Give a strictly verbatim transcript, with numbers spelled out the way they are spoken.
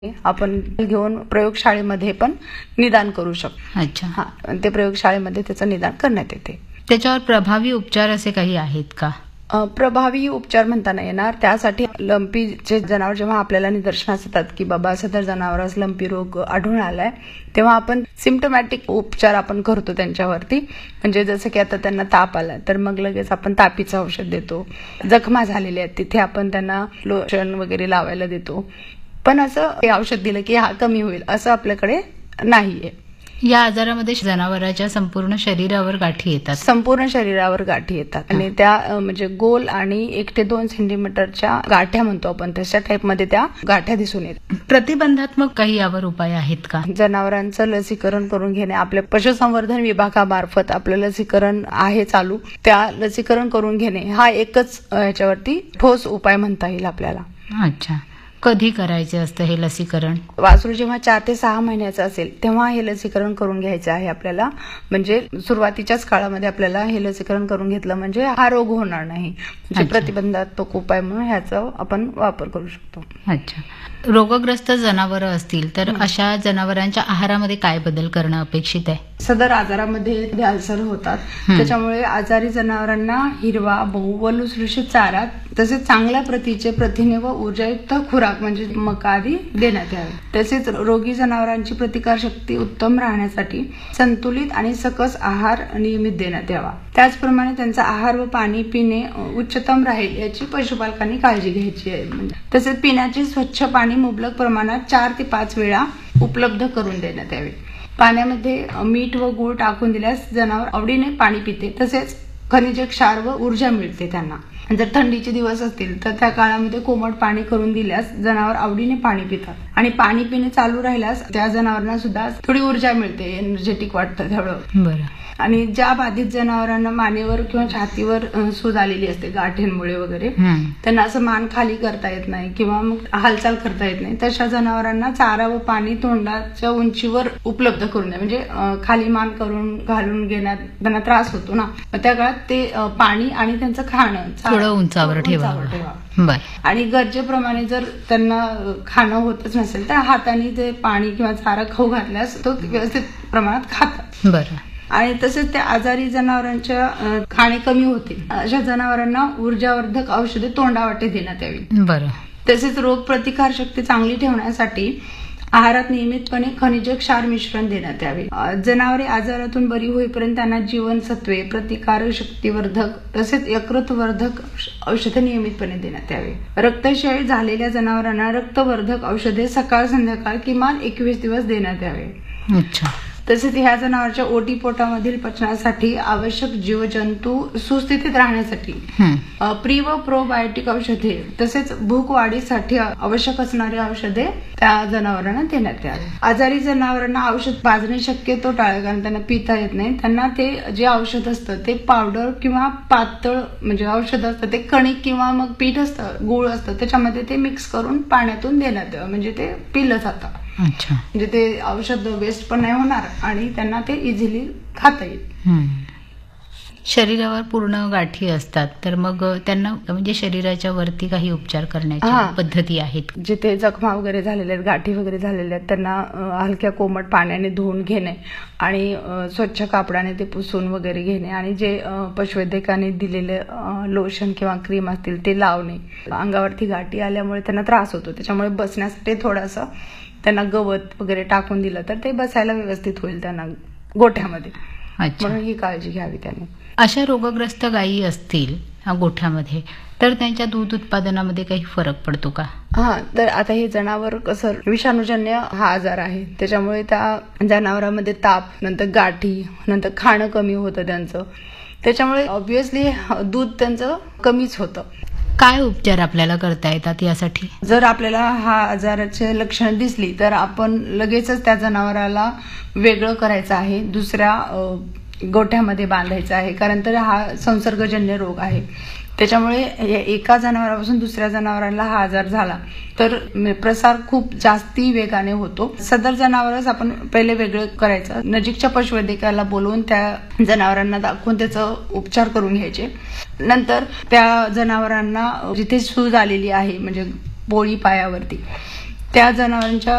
आपण घेऊन प्रयोगशाळेमध्ये पण निदान करू शकतो. अच्छा. हा, ते प्रयोगशाळेमध्ये त्याचं निदान करण्यात येते. त्याच्यावर प्रभावी उपचार असे काही आहेत का? अ, प्रभावी उपचार म्हणता नाही येणार. त्यासाठी लंपीचे जनावर जेव्हा आपल्याला निदर्शनास येतात की बाबा सदर जनावरास लंपी रोग आढळून आलाय, तेव्हा आपण सिम्प्टमॅटिक उपचार आपण करतो त्यांच्यावरती. म्हणजे जसं की आता त्यांना ताप आला तर मग लगेच आपण तापीचं औषध देतो. जखमा झालेल्या आहेत तिथे आपण त्यांना लोशन वगैरे लावायला देतो. पण असं हे औषध दिलं की हा कमी होईल असं आपल्याकडे नाहीये. या आजारामध्ये जनावरांच्या संपूर्ण शरीरावर गाठी येतात. संपूर्ण शरीरावर गाठी येतात आणि त्या अ, म्हणजे गोल आणि एक ते दोन सेंटीमीटरच्या गाठ्या म्हणतो आपण, तशा टाईपमध्ये त्या गाठ्या दिसून येतात. प्रतिबंधात्मक काही यावर उपाय आहेत का? जनावरांचं लसीकरण करून घेणे. आपल्या पशुसंवर्धन विभागामार्फत आपलं लसीकरण आहे चालू. त्या लसीकरण करून घेणे हा एकच अ, याच्यावरती ठोस उपाय म्हणता येईल आपल्याला. अच्छा. कधी करायचे असतं हे लसीकरण? वासरू जेव्हा चार ते सहा महिन्याचं असेल तेव्हा हे लसीकरण करून घ्यायचं आहे आपल्याला. म्हणजे सुरुवातीच्याच काळामध्ये आपल्याला हे लसीकरण करून घेतलं म्हणजे हा रोग होणार नाही. म्हणजे अच्छा. प्रतिबंधात्मक उपाय म्हणून ह्याचा आपण वापर करू शकतो. अच्छा. रोगग्रस्त जनावरं असतील तर अशा जनावरांच्या आहारामध्ये काय बदल करणं अपेक्षित आहे? सदर आजारामध्ये अल्सर होतात, त्याच्यामुळे आजारी जनावरांना हिरवा बहु व लुसलुशीत चारा तसेच चांगल्या प्रतीचे प्रथिने व ऊर्जायुक्त खुराक म्हणजे मका आदी देण्यात यावे. तसेच रोगी जनावरांची प्रतिकारशक्ती उत्तम राहण्यासाठी संतुलित आणि सकस आहार नियमित देण्यात यावा. त्याचप्रमाणे त्यांचा आहार व पाणी पिणे उच्चतम राहील याची पशुपालकांनी काळजी घ्यायची आहे. म्हणजे तसेच पिण्याचे स्वच्छ पाणी मुबलक प्रमाणात चार ते पाच वेळा उपलब्ध करून देण्यात यावे. पाण्यामध्ये मीठ व गूळ टाकून दिल्यास जनावर आवडीने पाणी पिते. तसेच खनिज क्षार व ऊर्जा मिळते त्यांना. जर थंडीचे दिवस असतील तर त्या काळामध्ये कोमट पाणी करून दिल्यास जनावर आवडीने पाणी पितात आणि पाणी पिणे चालू राहिल्यास त्या जनावरांना सुद्धा थोडी ऊर्जा मिळते, एनर्जेटिक वाटतं त्यावेळेला. बरं. आणि ज्या बाधित जनावरांना मानेवर किंवा छातीवर अ, सूज आलेली असते गाठींमुळे वगैरे, हम्म. त्यांना असं मान खाली करता येत नाही किंवा मग हालचाल करता येत नाही, तशा जनावरांना चारा व पाणी तोंडाच्या उंचीवर उपलब्ध करून द्या. म्हणजे अ, खाली मान करून घालून घेण्यात त्यांना त्रास होतो ना, मग त्या काळात ते अ, पाणी आणि त्यांचं खाणं चारा थोडं उंचावर उंचावर ठेवावं. बर. आणि गरजेप्रमाणे जर त्यांना अ, खाणं होतच नसेल तर हाताने ते पाणी किंवा चारा खाऊ घातल्यास तो व्यवस्थित प्रमाणात खातात. बरं. आणि तसेच त्या आजारी जनावरांच्या अ, खाणे कमी होते अशा जनावरांना ऊर्जावर्धक औषधे तोंडावाटे देण्यात यावी. बरं. तसेच रोग प्रतिकार शक्ती चांगली ठेवण्यासाठी आहारात नियमितपणे खनिज क्षार मिश्रण देण्यात यावे. अ, जनावरे आजारातून बरी होईपर्यंत त्यांना जीवनसत्वे, प्रतिकार शक्तीवर्धक तसेच यकृतवर्धक औषधे नियमितपणे देण्यात यावे. रक्तक्षय झालेल्या जनावरांना रक्तवर्धक औषधे सकाळ संध्याकाळ किमान एकवीस दिवस देण्यात यावे. अच्छा. तसेच ह्या जनावरांच्या ओटीपोटामधील पचनासाठी आवश्यक जीवजंतू सुस्थितीत राहण्यासाठी हम्म. अ, प्री व प्रोबायोटिक औषधे तसेच भूक वाढीसाठी आवश्यक असणारी औषधे त्या जनावरांना देण्यात यावी. आजारी जनावरांना औषध पाजणे शक्यतो टाळा, कारण त्यांना पिता येत नाही. त्यांना ते जे औषध असतं ते पावडर किंवा पातळ म्हणजे औषध असतं ते कणिक किंवा मग पीठ असतं, गुळ असतं, त्याच्यामध्ये ते मिक्स करून पाण्यातून देण्यात यावं. म्हणजे ते पिलं जातं. अच्छा. म्हणजे ते औषध वेस्ट पण नाही होणार आणि त्यांना ते इझिली खाता येईल. हम्म. शरीरावर पूर्ण गाठी असतात तर मग त्यांना म्हणजे शरीराच्या वरती काही उपचार करण्याच्या हा. पद्धती आहेत? जिथे जखमा वगैरे झालेल्या आहेत, गाठी वगैरे झालेल्या आहेत, त्यांना अ, हलक्या कोमट पाण्याने धुवून घेणे आणि अ, स्वच्छ कापडाने ते पुसून वगैरे घेणे आणि जे अ, पशुवैद्यकाने दिलेले अ, लोशन किंवा क्रीम असतील ते लावणे. अंगावरती गाठी आल्यामुळे त्यांना त्रास होतो, त्याच्यामुळे बसण्यासाठी थोडंसं त्यांना गवत वगैरे टाकून दिलं तर ते बसायला व्यवस्थित होईल त्यांना गोठ्यामध्ये. अच्छा. म्हणून ही काळजी घ्यावी त्यांनी. अशा रोगग्रस्त गायी असतील ह्या गोठ्यामध्ये तर त्यांच्या दूध उत्पादनामध्ये काही फरक पडतो का? हा, तर आता हे जनावर कसं विषाणूजन्य हा आजार आहे, त्याच्यामुळे त्या जनावरांमध्ये ताप, नंतर गाठी, नंतर खाणं कमी होतं त्यांचं, त्याच्यामुळे ऑब्व्हियसली दूध त्यांचं कमीच होतं. काय उपचार आपल्याला करता येतात यासाठी? जर आपल्याला हा आजाराचे लक्षणं दिसली तर आपण लगेचच त्या जनावराला वेगळं करायचं आहे, दुसऱ्या अ, गोठ्यामध्ये बांधायचं आहे, कारण तर हा संसर्गजन्य रोग आहे. त्याच्यामुळे एका जनावरापासून दुसऱ्या जनावराला हा आजार झाला तर प्रसार खूप जास्ती वेगाने होतो. सदर जनावरच आपण पहिले वेगळं करायचं, नजीकच्या पशुवैद्यकाला बोलवून त्या जनावरांना दाखवून त्याचा उपचार करून घ्यायचे. नंतर त्या जनावरांना जिथे सूज आलेली आहे म्हणजे पोळी पायावरती त्या जनावरांच्या